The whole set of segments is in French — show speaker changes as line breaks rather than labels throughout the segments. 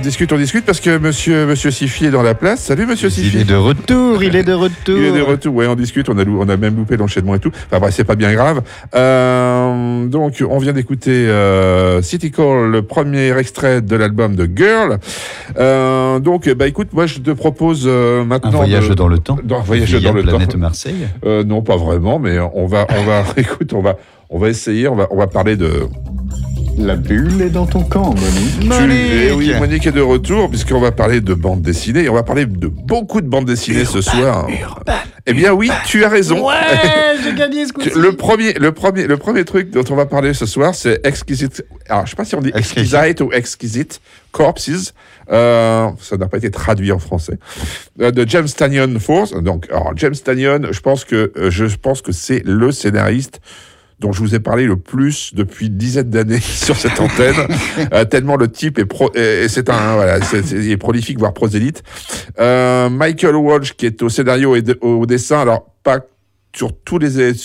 discute parce que monsieur Sifi est dans la place. Salut monsieur Sifi.
Il est de retour.
Il est de retour, ouais, on discute, on a même loupé l'enchaînement et tout. Enfin bref, c'est pas bien grave. Donc, on vient d'écouter City Call, le premier extrait de l'album de Girl. Donc, écoute, moi je te propose maintenant...
Un voyage dans le temps.
Voyage dans le
Planète
temps.
Marseille.
Non, pas vraiment, mais écoute, on va essayer, on va parler de...
La bulle est dans ton camp, Monique.
Oui, Monique est de retour, puisqu'on va parler de bande dessinée. Et on va parler de beaucoup de bandes dessinées ce soir. Eh bien oui, tu as raison.
Ouais, j'ai gagné ce coup-ci.
Le premier truc dont on va parler ce soir, c'est Exquisite. Alors, je sais pas si on dit Exquisite ou Exquisite Corpses. Ça n'a pas été traduit en français. De James Tynion Force. Donc, alors, James Tynion, je pense que c'est le scénariste dont je vous ai parlé le plus depuis une dizaine d'années sur cette antenne, tellement le type est prolifique, voire prosélyte. Michael Walsh, qui est au scénario et au dessin, alors pas sur tous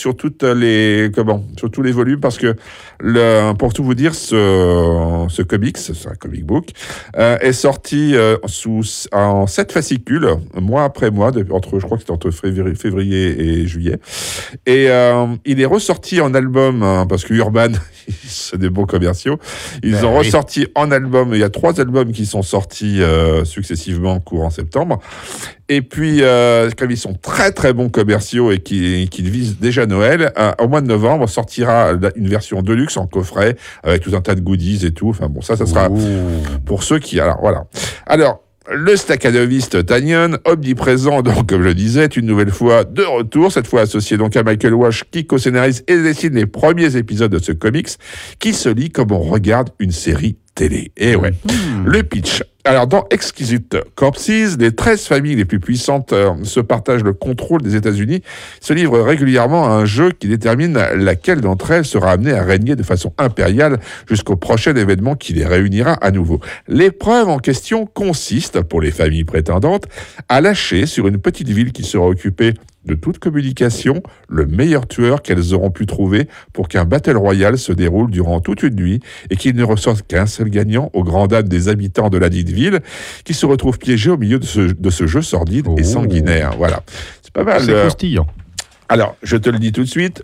les volumes, parce que pour tout vous dire, ce comics, c'est un comic book, est sorti en 7 fascicules, mois après mois, je crois que c'était entre février et juillet, et il est ressorti en album, parce que Urban, c'est des bons commerciaux, ils ont ressorti en album. Il y a 3 albums qui sont sortis successivement courant septembre. Et puis, comme ils sont très très bons commerciaux et qui visent déjà Noël, au mois de novembre sortira une version deluxe en coffret avec tout un tas de goodies et tout. Enfin bon, ça sera pour ceux qui... Alors voilà. Alors, le staccadoviste Tynion, omniprésent, donc, comme je le disais, est une nouvelle fois de retour, cette fois associé donc à Michael Walsh, qui co-scénarise et dessine les premiers épisodes de ce comics, qui se lit comme on regarde une série télé. Et ouais. Le pitch. Alors, dans Exquisite Corpses, les 13 familles les plus puissantes se partagent le contrôle des États-Unis, se livrent régulièrement à un jeu qui détermine laquelle d'entre elles sera amenée à régner de façon impériale jusqu'au prochain événement qui les réunira à nouveau. L'épreuve en question consiste, pour les familles prétendantes, à lâcher sur une petite ville qui sera occupée de toute communication, le meilleur tueur qu'elles auront pu trouver pour qu'un battle royal se déroule durant toute une nuit et qu'il ne ressorte qu'un seul gagnant aux grandes dames des habitants de la dite ville qui se retrouvent piégés au milieu de ce jeu sordide et sanguinaire. Voilà. C'est pas mal.
C'est croustillant.
Alors, je te le dis tout de suite,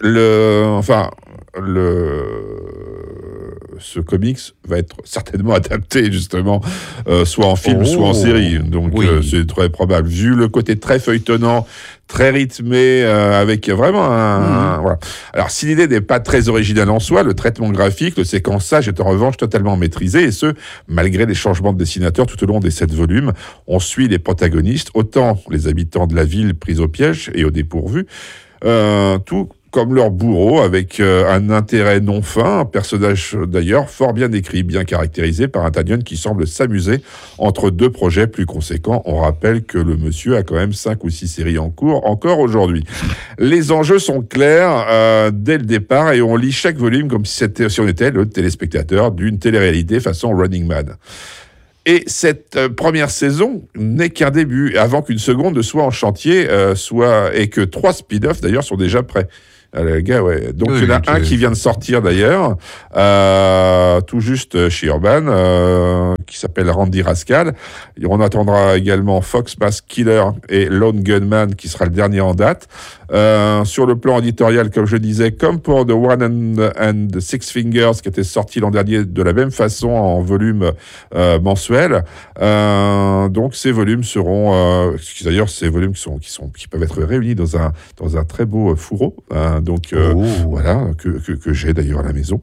ce comics va être certainement adapté justement soit en film soit en série, donc c'est très probable, vu le côté très feuilletonnant, très rythmé, avec vraiment voilà. Alors, si l'idée n'est pas très originale en soi, le traitement graphique, le séquençage est en revanche totalement maîtrisé, et ce, malgré les changements de dessinateurs tout au long des 7 volumes. On suit les protagonistes, autant les habitants de la ville pris au piège et au dépourvu, tout comme leur bourreau, avec un intérêt non fin, un personnage d'ailleurs fort bien écrit, bien caractérisé par un Tynion qui semble s'amuser entre 2 projets plus conséquents. On rappelle que le monsieur a quand même 5 ou 6 séries en cours, encore aujourd'hui. Les enjeux sont clairs dès le départ, et on lit chaque volume comme si on était le téléspectateur d'une télé-réalité façon Running Man. Et cette première saison n'est qu'un début, avant qu'une seconde ne soit en chantier, et que 3 spin-offs d'ailleurs sont déjà prêts. Les gars, ouais. Donc, il y en a un qui vient de sortir d'ailleurs, tout juste chez Urban, qui s'appelle Randy Rascal. Et on attendra également Fox Mask Killer et Lone Gunman, qui sera le dernier en date. Sur le plan éditorial, comme je disais, comme pour The One and the Six Fingers, qui était sorti l'an dernier de la même façon en volume mensuel. Donc, ces volumes seront, d'ailleurs, ces volumes qui peuvent être réunis dans un très beau fourreau. Voilà, que j'ai d'ailleurs à la maison.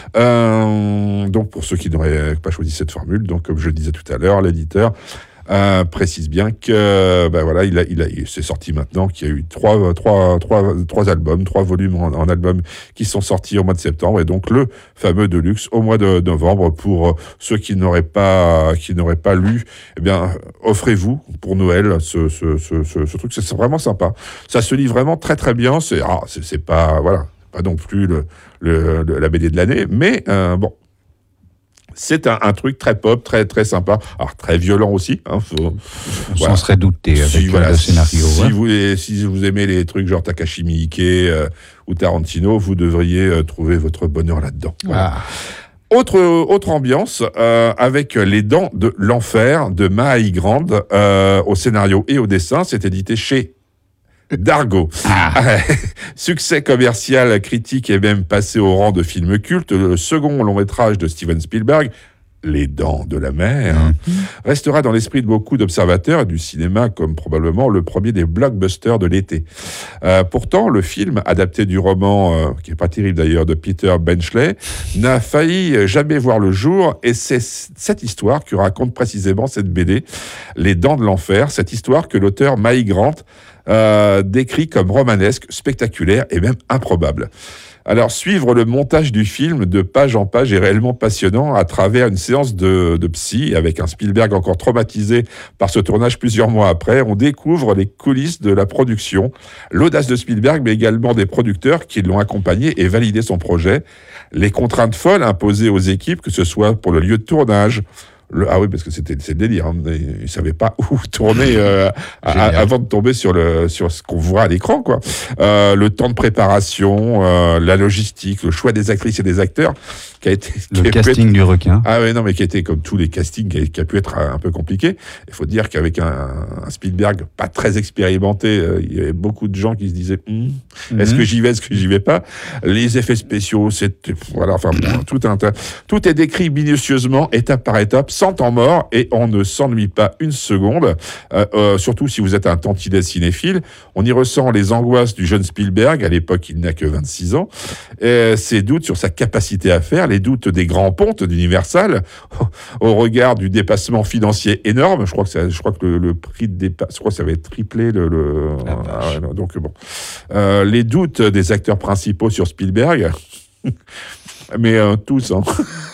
Donc, pour ceux qui n'auraient pas choisi cette formule, donc comme je le disais tout à l'heure, l'éditeur précise bien que c'est sorti maintenant, qu'il y a eu 3 albums, 3 volumes en album qui sont sortis au mois de septembre, et donc le fameux Deluxe au mois de novembre. Pour ceux qui n'auraient pas lu, eh bien, offrez-vous pour Noël ce truc. C'est vraiment sympa. Ça se lit vraiment très très bien. C'est pas non plus la BD de l'année, mais bon. C'est un truc très pop, très très sympa, alors très violent aussi. On
s'en serait douté avec le scénario.
Si vous aimez les trucs genre Takashi Miike ou Tarantino, vous devriez trouver votre bonheur là-dedans. Voilà. Autre ambiance avec Les Dents de l'Enfer de Maï Grande au scénario et au dessin. C'est édité chez Dargo. Succès commercial, critique et même passé au rang de film culte. Le second long métrage de Steven Spielberg, Les Dents de la Mer, restera dans l'esprit de beaucoup d'observateurs et du cinéma comme probablement le premier des blockbusters de l'été. Pourtant, le film, adapté du roman, qui n'est pas terrible d'ailleurs, de Peter Benchley, n'a failli jamais voir le jour, et c'est cette histoire que raconte précisément cette BD, Les Dents de l'Enfer, cette histoire que l'auteur Maï Grant décrit comme romanesque, spectaculaire et même improbable. Alors, suivre le montage du film de page en page est réellement passionnant à travers une séance de psy avec un Spielberg encore traumatisé par ce tournage plusieurs mois après. On découvre les coulisses de la production, l'audace de Spielberg, mais également des producteurs qui l'ont accompagné et validé son projet, les contraintes folles imposées aux équipes, que ce soit pour le lieu de tournage. Ah oui, parce que c'était le délire. Hein. Ils ne savaient pas où tourner avant de tomber sur ce qu'on voit à l'écran, quoi. Le temps de préparation, la logistique, le choix des actrices et des acteurs,
le casting du requin.
Ah oui, non, mais qui a été comme tous les castings, qui a pu être un peu compliqué. Il faut dire qu'avec un Spielberg pas très expérimenté, il y avait beaucoup de gens qui se disaient est-ce que j'y vais, est-ce que j'y vais pas. Les effets spéciaux, voilà, enfin tout est décrit minutieusement, étape par étape, sans temps mort, et on ne s'ennuie pas une seconde. Surtout si vous êtes un tantinet cinéphile, on y ressent les angoisses du jeune Spielberg. À l'époque, il n'a que 26 ans. Ses doutes sur sa capacité à faire, les doutes des grands pontes d'Universal au regard du dépassement financier énorme. Je crois que le prix de dépassement, je crois que ça va être triplé. Donc bon, les doutes des acteurs principaux sur Spielberg. Mais tous, hein.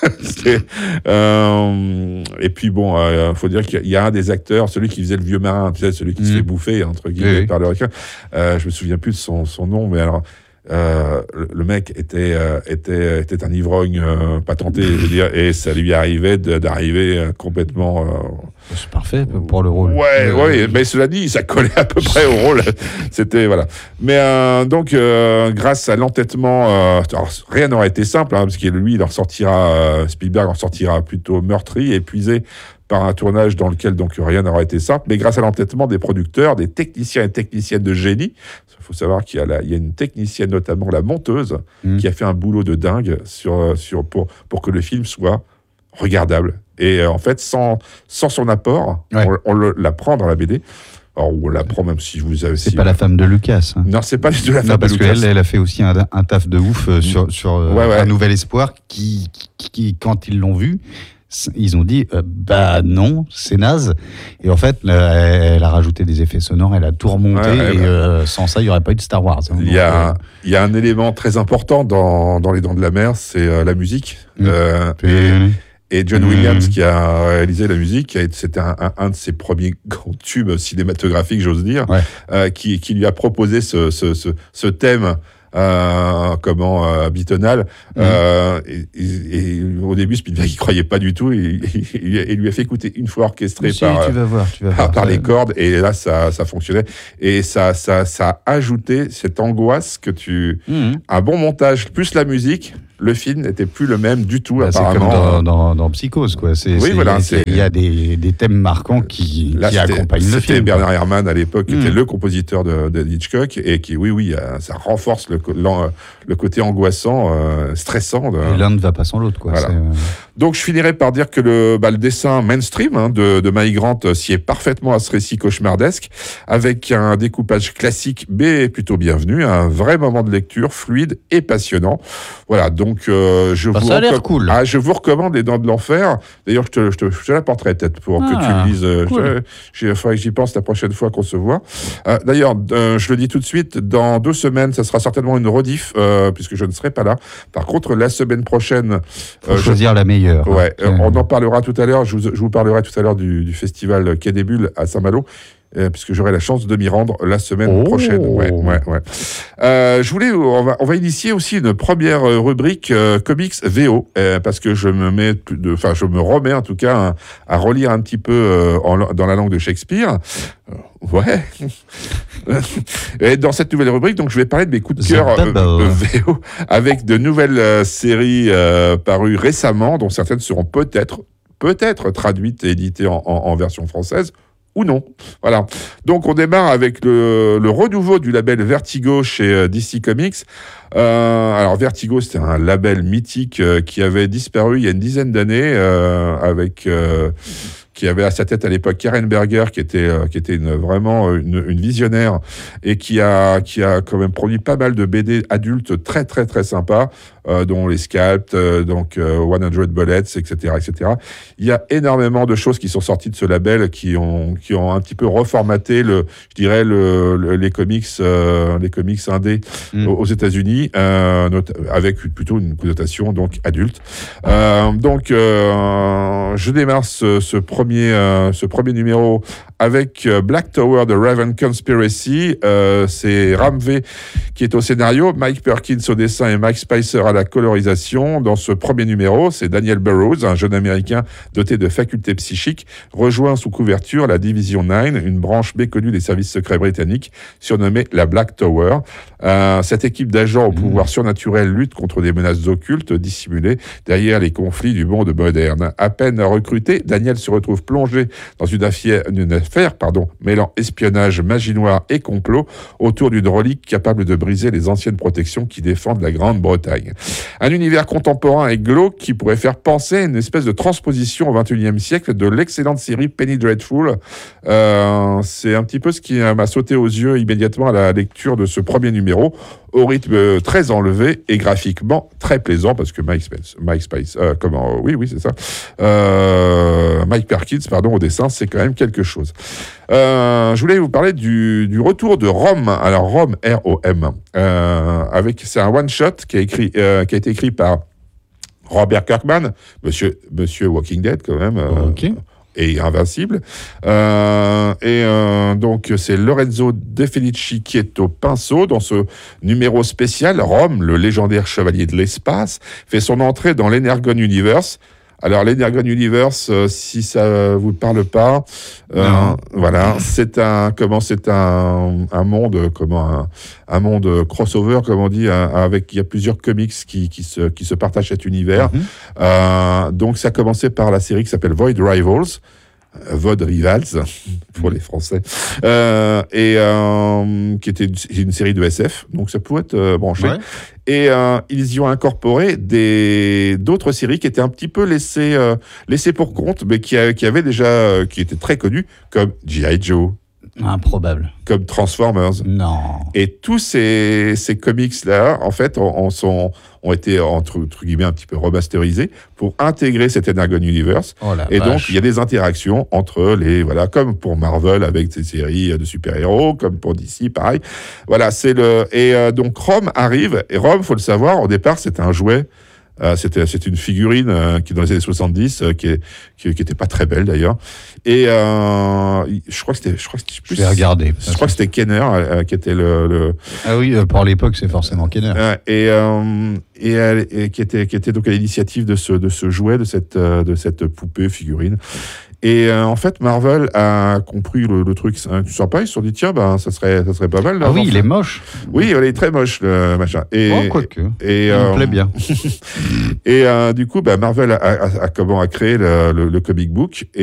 Et puis bon, faut dire qu'il y a un des acteurs, celui qui faisait le vieux marin, tu sais, celui qui se fait bouffer entre guillemets par le requin. Je me souviens plus de son nom, mais alors le mec était un ivrogne patenté, je veux dire, et ça lui arrivait d'arriver complètement.
C'est parfait pour le rôle.
Ouais, mais cela dit, ça collait à peu près au rôle. C'était voilà. Mais donc, grâce à l'entêtement, rien n'aurait été simple, hein, parce que lui, Spielberg en sortira plutôt meurtri, épuisé par un tournage dans lequel donc rien n'aurait été simple, mais grâce à l'entêtement des producteurs, des techniciens et techniciennes de génie. Il faut savoir qu'il y a une technicienne, notamment la monteuse, qui a fait un boulot de dingue pour que le film soit regardable. Et en fait, sans son apport, on l'apprend dans la BD. Alors, on l'apprend même si vous avez...
C'est pas la femme de Lucas. Hein.
Non, c'est pas de la femme de Lucas.
Parce qu'elle a fait aussi un taf de ouf sur Un Nouvel Espoir qui, quand ils l'ont vu, ils ont dit non, c'est naze. Et en fait, elle a rajouté des effets sonores, elle a tout remonté, sans ça, il n'y aurait pas eu de Star Wars. Hein.
Il y a un élément très important dans Les Dents de la Mer, c'est la musique. Et John Williams, qui a réalisé la musique, c'était un de ses premiers grands tubes cinématographiques, j'ose dire, qui lui a proposé ce thème. Bitonal. Et au début, Spielberg il croyait pas du tout. Il lui a fait écouter une fois orchestré par les cordes, et là ça fonctionnait. Et ça a ajouté cette angoisse que un bon montage plus la musique. Le film n'était plus le même du tout, apparemment.
C'est comme dans Psychose, quoi. Il y a des thèmes marquants qui accompagnent le film.
C'était Bernard Herrmann, à l'époque, qui était le compositeur de Hitchcock, et qui, ça renforce le côté angoissant, stressant.
Et l'un ne va pas sans l'autre, quoi.
Voilà. Donc, je finirai par dire que le dessin mainstream de Maï Grant s'y est parfaitement à ce récit cauchemardesque, avec un découpage classique, mais plutôt bienvenu, un vrai moment de lecture fluide et passionnant. Voilà, donc
ça a l'air cool.
Je vous recommande Les Dents de l'Enfer. D'ailleurs, je te l'apporterai peut-être pour que tu le lises. Cool. Il faudrait que j'y pense la prochaine fois qu'on se voit. D'ailleurs, je le dis tout de suite, dans 2 semaines, ça sera certainement une rediff, puisque je ne serai pas là. Par contre, la semaine prochaine...
Faut choisir la meilleure.
On en parlera tout à l'heure. Je vous parlerai tout à l'heure du festival Quai des Bulles à Saint-Malo. puisque j'aurai la chance de m'y rendre la semaine prochaine. Ouais. Je voulais, on va initier aussi une première rubrique comics VO, parce que je me remets en tout cas à relire un petit peu dans la langue de Shakespeare. Ouais. Et dans cette nouvelle rubrique, donc je vais parler de mes coups de cœur VO avec de nouvelles séries parues récemment, dont certaines seront peut-être traduites et éditées en version française. Ou non. Voilà. Donc, on démarre avec le renouveau du label Vertigo chez DC Comics. Alors, Vertigo, c'était un label mythique qui avait disparu il y a une dizaine d'années, qui avait à sa tête à l'époque Karen Berger, qui était vraiment une visionnaire et qui a quand même produit pas mal de BD adultes très très très sympas, dont les Scalped, 100 Bullets, etc. Il y a énormément de choses qui sont sorties de ce label qui ont un petit peu reformaté les comics indés aux États-Unis, avec plutôt une connotation donc adulte. Je démarre ce premier numéro avec Black Tower de Raven Conspiracy. C'est Ram V qui est au scénario, Mike Perkins au dessin et Mike Spicer à la colorisation. Dans ce premier numéro, c'est Daniel Burrows, un jeune Américain doté de facultés psychiques, rejoint sous couverture la Division 9, une branche méconnue des services secrets britanniques, surnommée la Black Tower. Cette équipe d'agents au pouvoir surnaturel lutte contre des menaces occultes dissimulées derrière les conflits du monde moderne. À peine recruté, Daniel se retrouve plongé dans une affaire mêlant espionnage, magie noire et complot autour d'une relique capable de briser les anciennes protections qui défendent la Grande-Bretagne. Un univers contemporain et glauque qui pourrait faire penser à une espèce de transposition au XXIe siècle de l'excellente série Penny Dreadful. C'est un petit peu ce qui m'a sauté aux yeux immédiatement à la lecture de ce premier numéro, au rythme très enlevé et graphiquement très plaisant, parce que Mike Perkins, au dessin, c'est quand même quelque chose. Je voulais vous parler du retour de Rome. Alors Rome, R-O-M, c'est un one-shot qui a été écrit par Robert Kirkman, Monsieur Walking Dead quand même. Et Invincible. Donc, c'est Lorenzo De Felici qui est au pinceau. Dans ce numéro spécial, Rome, le légendaire chevalier de l'espace, fait son entrée dans l'Energon Universe. Alors, l'Energon Universe, si ça vous parle pas, voilà, c'est un monde, un monde crossover, comme on dit, il y a plusieurs comics qui se partagent cet univers. Donc, ça a commencé par la série qui s'appelle Void Rivals, pour les Français, qui était une série de SF, donc ça pouvait être branché. Ouais. Et ils y ont incorporé d'autres séries qui étaient un petit peu laissées pour compte, mais qui étaient très connues, comme G.I. Joe.
Improbable.
Comme Transformers.
Non.
Et tous ces comics-là, en fait, ont été, entre guillemets, un petit peu remasterisés pour intégrer cet Energon Universe. Donc, il y a des interactions entre comme pour Marvel avec ses séries de super-héros, comme pour DC, pareil. Voilà, donc Rome arrive, et Rome, faut le savoir, au départ, c'était un jouet. C'était une figurine qui, dans les années 70, qui était pas très belle d'ailleurs. Et je crois que c'était.
Je vais regarder.
Je crois que c'était Kenner qui était le.
Ah oui, pour l'époque, c'est forcément Kenner.
Et qui était donc à l'initiative de ce jouet, de cette poupée figurine. Et en fait, Marvel a compris le truc sympa. Ils se sont dit, tiens, ça serait pas mal.
Ah oui, il est moche.
Oui, il est très moche, le machin.
Quoique. Il me plaît bien.
Et du coup, Marvel a créé le comic book.